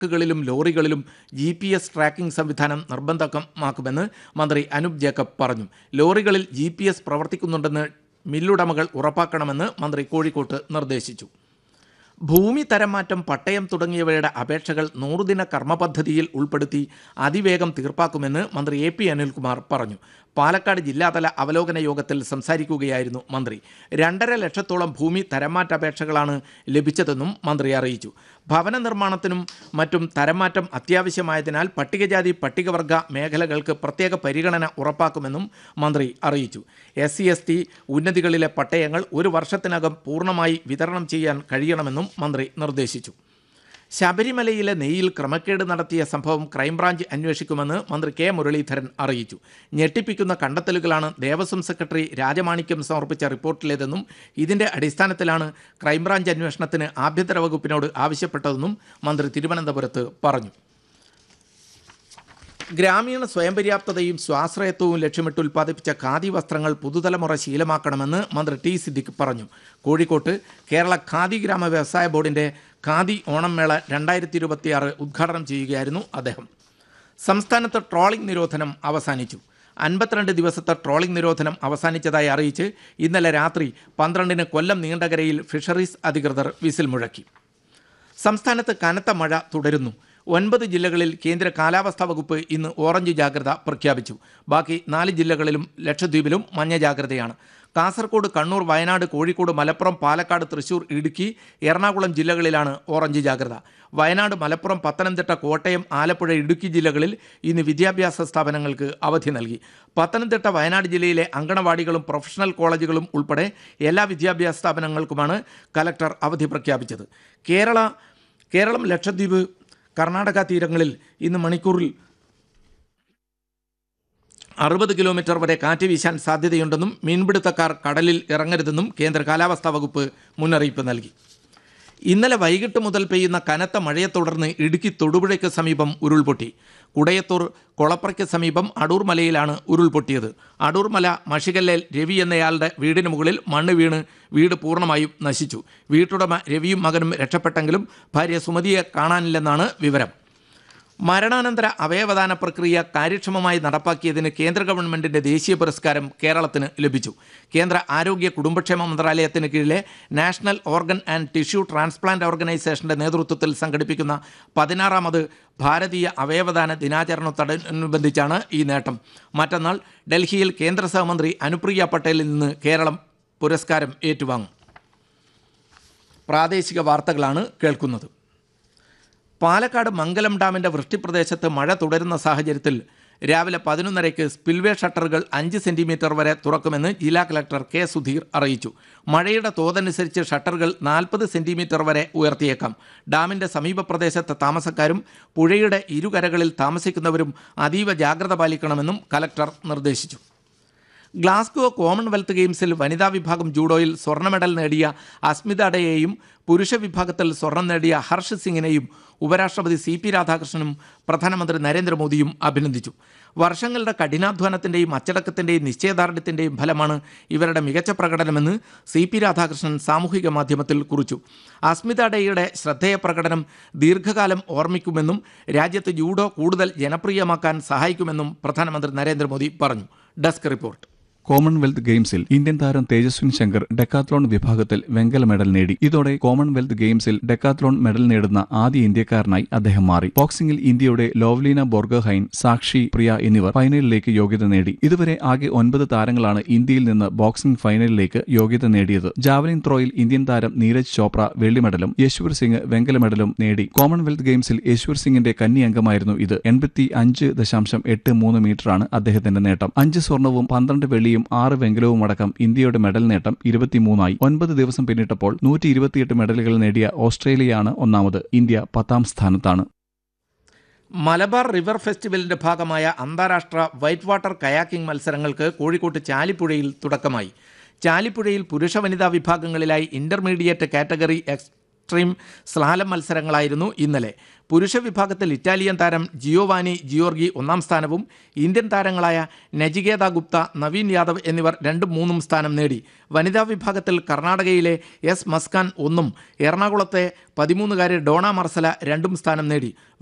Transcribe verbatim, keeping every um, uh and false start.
ും ലോറികളിലും G P S tracking സംവിധാനം നിർബന്ധമാക്കുമെന്ന് മന്ത്രി അനൂപ് ജേക്കബ് പറഞ്ഞു. ലോറികളിൽ ജി പി എസ് പ്രവർത്തിക്കുന്നുണ്ടെന്ന് മില്ലുടമകൾ ഉറപ്പാക്കണമെന്ന് മന്ത്രി കോഴിക്കോട്ട് നിർദ്ദേശിച്ചു. ഭൂമി തരംമാറ്റം, പട്ടയം തുടങ്ങിയവയുടെ അപേക്ഷകൾ നൂറുദിന കർമ്മപദ്ധതിയിൽ ഉൾപ്പെടുത്തി അതിവേഗം തീർപ്പാക്കുമെന്ന് മന്ത്രി എ പി അനിൽകുമാർ പറഞ്ഞു. പാലക്കാട് ജില്ലാതല അവലോകന യോഗത്തിൽ സംസാരിക്കുകയായിരുന്നു മന്ത്രി. രണ്ടര ലക്ഷത്തോളം ഭൂമി തരംമാറ്റ അപേക്ഷകളാണ് ലഭിച്ചതെന്നും മന്ത്രി അറിയിച്ചു. ഭവന നിർമ്മാണത്തിനും മറ്റും തരംമാറ്റം അത്യാവശ്യമായതിനാൽ പട്ടികജാതി പട്ടികവർഗ മേഖലകൾക്ക് പ്രത്യേക പരിഗണന ഉറപ്പാക്കുമെന്നും മന്ത്രി അറിയിച്ചു. എസ് സി എസ് ടി ഉന്നതികളിലെ പട്ടയങ്ങൾ ഒരു വർഷത്തിനകം പൂർണ്ണമായി വിതരണം ചെയ്യാൻ കഴിയണമെന്നും മന്ത്രി നിർദ്ദേശിച്ചു. ശബരിമലയിലെ നെയ്യിൽ ക്രമക്കേട് നടത്തിയ സംഭവം ക്രൈംബ്രാഞ്ച് അന്വേഷിക്കുമെന്ന് മന്ത്രി കെ മുരളീധരൻ അറിയിച്ചു. ഞെട്ടിപ്പിക്കുന്ന കണ്ടെത്തലുകളാണ് ദേവസ്വം സെക്രട്ടറി രാജമാണിക്യം സമർപ്പിച്ച റിപ്പോർട്ടിലേതെന്നും ഇതിന്റെ അടിസ്ഥാനത്തിലാണ് ക്രൈംബ്രാഞ്ച് അന്വേഷണത്തിന് ആഭ്യന്തര വകുപ്പിനോട് ആവശ്യപ്പെട്ടതെന്നും മന്ത്രി തിരുവനന്തപുരത്ത് പറഞ്ഞു. ഗ്രാമീണ സ്വയം പര്യാപ്തതയും സ്വാശ്രയത്വവും ലക്ഷ്യമിട്ട് ഉൽപ്പാദിപ്പിച്ച ഖാദി വസ്ത്രങ്ങൾ പുതുതലമുറ ശീലമാക്കണമെന്ന് മന്ത്രി ടി സിദ്ദിഖ് പറഞ്ഞു. കോഴിക്കോട്ട് കേരള ഖാദി ഗ്രാമ വ്യവസായ ബോർഡിന്റെ ഖാദി ഓണം മേള രണ്ടായിരത്തി ഇരുപത്തിയാറ് ഉദ്ഘാടനം ചെയ്യുകയായിരുന്നു അദ്ദേഹം. സംസ്ഥാനത്ത് ട്രോളിംഗ് നിരോധനം അവസാനിച്ചു. അൻപത്തിരണ്ട് ദിവസത്തെ ട്രോളിംഗ് നിരോധനം അവസാനിച്ചതായി അറിയിച്ച് ഇന്നലെ രാത്രി പന്ത്രണ്ടിന് കൊല്ലം നീണ്ടകരയിൽ ഫിഷറീസ് അധികൃതർ വിസിൽ മുഴക്കി. സംസ്ഥാനത്ത് കനത്ത മഴ തുടരുന്നു. ഒൻപത് ജില്ലകളിൽ കേന്ദ്ര കാലാവസ്ഥാ വകുപ്പ് ഇന്ന് ഓറഞ്ച് ജാഗ്രത പ്രഖ്യാപിച്ചു. ബാക്കി നാല് ജില്ലകളിലും ലക്ഷദ്വീപിലും മഞ്ഞ ജാഗ്രതയാണ്. കാസർഗോഡ്, കണ്ണൂർ, വയനാട്, കോഴിക്കോട്, മലപ്പുറം, പാലക്കാട്, തൃശൂർ, ഇടുക്കി, എറണാകുളം ജില്ലകളിലാണ് ഓറഞ്ച് ജാഗ്രത. വയനാട്, മലപ്പുറം, പത്തനംതിട്ട, കോട്ടയം, ആലപ്പുഴ, ഇടുക്കി ജില്ലകളിൽ ഇന്ന് വിദ്യാഭ്യാസ സ്ഥാപനങ്ങൾക്ക് അവധി നൽകി. പത്തനംതിട്ട, വയനാട് ജില്ലയിലെ അങ്കണവാടികളും പ്രൊഫഷണൽ കോളേജുകളും ഉൾപ്പെടെ എല്ലാ വിദ്യാഭ്യാസ സ്ഥാപനങ്ങൾക്കുമാണ് കലക്ടർ അവധി പ്രഖ്യാപിച്ചത്. കേരള കേരളം ലക്ഷദ്വീപ്, കർണാടക തീരങ്ങളിൽ ഇന്ന് മണിക്കൂറിൽ അറുപത് കിലോമീറ്റർ വരെ കാറ്റ് വീശാൻ സാധ്യതയുണ്ടെന്നും മീൻപിടുത്തക്കാർ കടലിൽ ഇറങ്ങരുതെന്നും കേന്ദ്ര കാലാവസ്ഥാ വകുപ്പ് മുന്നറിയിപ്പ് നൽകി. ഇന്നലെ വൈകിട്ട് മുതൽ പെയ്യുന്ന കനത്ത മഴയെ തുടർന്ന് ഇടുക്കി തൊടുപുഴയ്ക്ക് സമീപം ഉരുൾപൊട്ടി. കുടയത്തൂർ കൊളപ്രയ്ക്ക് സമീപം അടൂർ മലയിലാണ് ഉരുൾപൊട്ടിയത്. അടൂർ മല മഷികല്ലേൽ രവി എന്നയാളുടെ വീടിന് മുകളിൽ മണ്ണ് വീണ് വീട് പൂർണ്ണമായും നശിച്ചു. വീട്ടുടമ രവിയും മകനും രക്ഷപ്പെട്ടെങ്കിലും ഭാര്യ സുമതിയെ കാണാനില്ലെന്നാണ് വിവരം. മരണാനന്തര അവയവദാന പ്രക്രിയ കാര്യക്ഷമമായി നടപ്പാക്കിയതിന് കേന്ദ്ര ഗവൺമെൻറ്റിൻ്റെ ദേശീയ പുരസ്കാരം കേരളത്തിന് ലഭിച്ചു. കേന്ദ്ര ആരോഗ്യ കുടുംബക്ഷേമ മന്ത്രാലയത്തിന് കീഴിലെ national organ and tissue transplant ഓർഗനൈസേഷൻ്റെ നേതൃത്വത്തിൽ സംഘടിപ്പിക്കുന്ന പതിനാറാമത് ഭാരതീയ അവയവദാന ദിനാചരണത്തോടനുബന്ധിച്ചാണ് ഈ നേട്ടം. മറ്റന്നാൾ ഡൽഹിയിൽ കേന്ദ്ര സഹമന്ത്രി അനുപ്രിയ പട്ടേലിൽ നിന്ന് കേരളം പുരസ്കാരം ഏറ്റുവാങ്ങും. പ്രാദേശിക വാർത്തകളാണ് കേൾക്കുന്നത്. പാലക്കാട് മംഗലം ഡാമിൻ്റെ വൃഷ്ടിപ്രദേശത്ത് മഴ തുടരുന്ന സാഹചര്യത്തിൽ രാവിലെ പതിനൊന്നരയ്ക്ക് സ്പിൽവേ ഷട്ടറുകൾ അഞ്ച് സെൻറ്റിമീറ്റർ വരെ തുറക്കുമെന്ന് ജില്ലാ കളക്ടർ കെ സുധീർ അറിയിച്ചു. മഴയുടെ തോതനുസരിച്ച് ഷട്ടറുകൾ നാൽപ്പത് സെൻറ്റിമീറ്റർ വരെ ഉയർത്തിയേക്കാം. ഡാമിൻ്റെ സമീപ പ്രദേശത്തെ താമസക്കാരും പുഴയുടെ ഇരുകരകളിൽ താമസിക്കുന്നവരും അതീവ ജാഗ്രത പാലിക്കണമെന്നും കളക്ടർ നിർദ്ദേശിച്ചു. ഗ്ലാസ്ഗോ കോമൺവെൽത്ത് ഗെയിംസിൽ വനിതാ വിഭാഗം ജൂഡോയിൽ സ്വർണ്ണ മെഡൽ നേടിയ അസ്മിത ഡേയെയും പുരുഷ വിഭാഗത്തിൽ സ്വർണം നേടിയ ഹർഷ് സിംഗിനെയും ഉപരാഷ്ട്രപതി സി പി രാധാകൃഷ്ണനും പ്രധാനമന്ത്രി നരേന്ദ്രമോദിയും അഭിനന്ദിച്ചു. വർഷങ്ങളുടെ കഠിനാധ്വാനത്തിൻ്റെയും അച്ചടക്കത്തിൻ്റെയും നിശ്ചയദാർഢ്യത്തിൻ്റെയും ഫലമാണ് ഇവരുടെ മികച്ച പ്രകടനമെന്ന് സി പി രാധാകൃഷ്ണൻ സാമൂഹിക മാധ്യമത്തിൽ കുറിച്ചു. അസ്മിത ഡേയുടെ ശ്രദ്ധേയ പ്രകടനം ദീർഘകാലം ഓർമ്മിക്കുമെന്നും രാജ്യത്ത് ജൂഡോ കൂടുതൽ ജനപ്രിയമാക്കാൻ സഹായിക്കുമെന്നും പ്രധാനമന്ത്രി നരേന്ദ്രമോദി പറഞ്ഞു. Desk report. കോമൺവെൽത്ത് ഗെയിംസിൽ ഇന്ത്യൻ താരം തേജസ്വിൻ ശങ്കർ ഡെക്കാത്ലോൺ വിഭാഗത്തിൽ വെങ്കല മെഡൽ നേടി. ഇതോടെ കോമൺവെൽത്ത് ഗെയിംസിൽ ഡെക്കാത്ലോൺ മെഡൽ നേടുന്ന ആദ്യ ഇന്ത്യക്കാരനായി അദ്ദേഹം മാറി. ബോക്സിംഗിൽ ഇന്ത്യയുടെ ലോവ്ലീന ബോർഗഹൈൻ, സാക്ഷി പ്രിയ എന്നിവർ ഫൈനലിലേക്ക് യോഗ്യത നേടി. ഇതുവരെ ആകെ ഒൻപത് താരങ്ങളാണ് ഇന്ത്യയിൽ നിന്ന് ബോക്സിംഗ് ഫൈനലിലേക്ക് യോഗ്യത നേടിയത്. ജാവലിൻ ത്രോയിൽ ഇന്ത്യൻ താരം നീരജ് ചോപ്ര വെള്ളി മെഡലും യശ്വർ സിംഗ് വെങ്കല മെഡലും നേടി. കോമൺവെൽത്ത് ഗെയിംസിൽ യശ്വർ സിംഗിന്റെ കന്നി അംഗമായിരുന്നു ഇത്. എൺപത്തി അഞ്ച് ദശാംശം എട്ട് മൂന്ന് മീറ്ററാണ് അദ്ദേഹത്തിന്റെ നേട്ടം. അഞ്ച് സ്വർണവും പന്ത്രണ്ട് വെള്ളിയും ആറ് വെങ്കലവും അടക്കം ഇന്ത്യയുടെ മെഡൽ നേട്ടം ഇരുപത്തിമൂന്നായി. ഒൻപത് ദിവസം പിന്നിട്ടപ്പോൾ നൂറ്റി ഇരുപത്തിയെട്ട് മെഡലുകൾ നേടിയ ഓസ്ട്രേലിയയാണ് ഒന്നാമത്. ഇന്ത്യ പത്താം സ്ഥാനത്താണ്. മലബാർ റിവർ ഫെസ്റ്റിവലിന്റെ ഭാഗമായ അന്താരാഷ്ട്ര വൈറ്റ് വാട്ടർ കയാക്കിംഗ് മത്സരങ്ങൾക്ക് കോഴിക്കോട്ട് ചാലിപ്പുഴയിൽ തുടക്കമായി. ചാലിപ്പുഴയിൽ പുരുഷ വനിതാ വിഭാഗങ്ങളിലായി intermediate category X extreme slalom മത്സരങ്ങളായിരുന്നു ഇന്നലെ. പുരുഷ വിഭാഗത്തിൽ ഇറ്റാലിയൻ താരം ജിയോവാനി ജിയോർഗി ഒന്നാം സ്ഥാനവും ഇന്ത്യൻ താരങ്ങളായ നചികേത ഗുപ്ത, നവീൻ യാദവ് എന്നിവർ രണ്ടും മൂന്നും സ്ഥാനം നേടി. വനിതാ വിഭാഗത്തിൽ കർണാടകയിലെ എസ് മസ്കാൻ ഒന്നും എറണാകുളത്തെ പതിമൂന്നുകാരി ഡോണ മർസല രണ്ടും സ്ഥാനം നേടി.